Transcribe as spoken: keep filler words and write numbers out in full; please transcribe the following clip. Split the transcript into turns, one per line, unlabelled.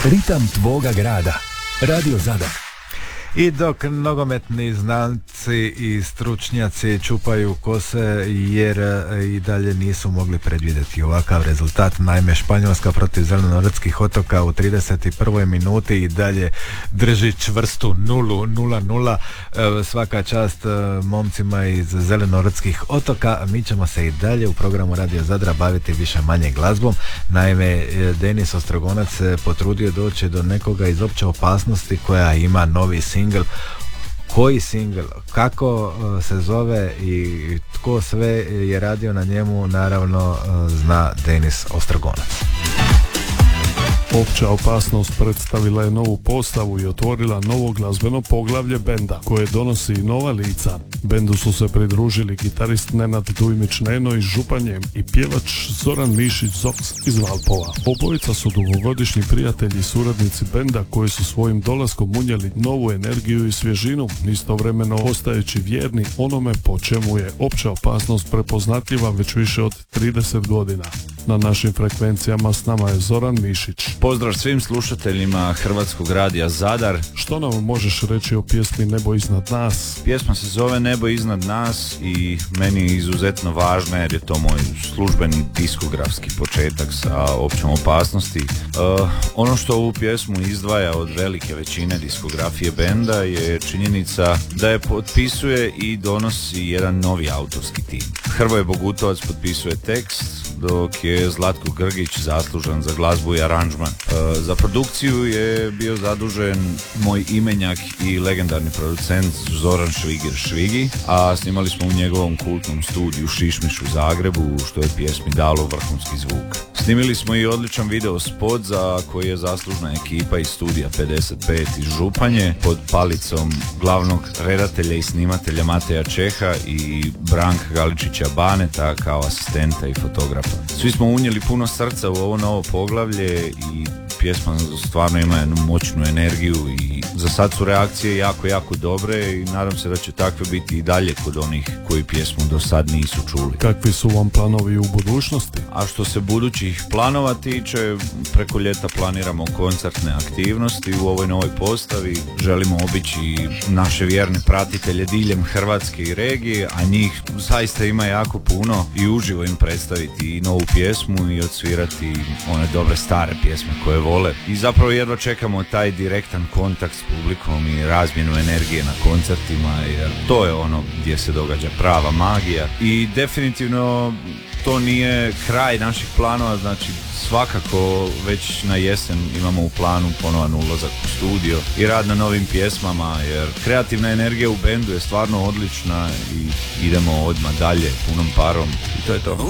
Ritam tvoga grada. Radio Zadar.
I dok nogometni znanci i stručnjaci čupaju kose jer i dalje nisu mogli predvidjeti ovakav rezultat, naime Španjolska protiv Zelenorodskih otoka u trideset prvoj minuti i dalje drži čvrstu nulu, nula nula. Svaka čast momcima iz Zelenorodskih otoka. Mi ćemo se i dalje u programu Radio Zadra baviti više manje glazbom. Naime, Denis Ostrogonac se potrudio doći do nekoga iz Opće opasnosti koja ima novi singl. Koji singl, kako se zove i tko sve je radio na njemu, naravno zna Denis Ostrogonac.
Opća opasnost predstavila je novu postavu i otvorila novo glazbeno poglavlje benda, koje donosi nova lica. Bendu su se pridružili gitarist Nenad Dujmić-Neno iz Županje i pjevač Zoran Mišić-Zoks iz Valpova. Obojica su dugogodišnji prijatelji i suradnici benda koji su svojim dolaskom unijeli novu energiju i svježinu, istovremeno ostajući vjerni onome po čemu je opća opasnost prepoznatljiva već više od trideset godina. Na našim frekvencijama s nama je Zoran Mišić.
Pozdrav svim slušateljima Hrvatskog radija Zadar.
Što nam možeš reći o pjesmi Nebo iznad nas?
Pjesma se zove Nebo iznad nas i meni je izuzetno važna jer je to moj službeni diskografski početak sa Općom opasnosti. Uh, ono što ovu pjesmu izdvaja od velike većine diskografije benda je činjenica da je potpisuje i donosi jedan novi autorski tim. Hrvoje Bogutovac potpisuje tekst, dok je Zlatko Grgić zaslužan za glazbu i aranžman. E, za produkciju je bio zadužen moj imenjak i legendarni producent Zoran Švigir Švigi, a snimali smo u njegovom kultnom studiju Šišmiš u Zagrebu, što je pjesmi dalo vrhunski zvuk. Snimili smo i odličan video spot za koji je zaslužna ekipa iz studija pedeset pet iz Županje pod palicom glavnog redatelja i snimatelja Mateja Čeha i Branka Galičića Baneta kao asistenta i fotografa. Svi smo unijeli puno srca u ovo novo poglavlje i pjesma stvarno ima jednu moćnu energiju i za sad su reakcije jako, jako dobre i nadam se da će takve biti i dalje kod onih koji pjesmu do sad nisu čuli.
Kakvi su vam planovi u budućnosti?
A što se budućih planova tiče, preko ljeta planiramo koncertne aktivnosti u ovoj novoj postavi. Želimo obići naše vjerne pratitelje diljem Hrvatske i regije, a njih zaista ima jako puno i uživo im predstaviti i novu pjesmu i odsvirati one dobre stare pjesme koje vole. I zapravo jedva čekamo taj direktan kontakt s publikom i razmjenu energije na koncertima, jer to je ono gdje se događa prava magija. I definitivno to nije kraj naših planova, znači svakako već na jesen imamo u planu ponovan ulazak u studio i rad na novim pjesmama, jer kreativna energija u bendu je stvarno odlična i idemo odmah dalje punom parom i to je to.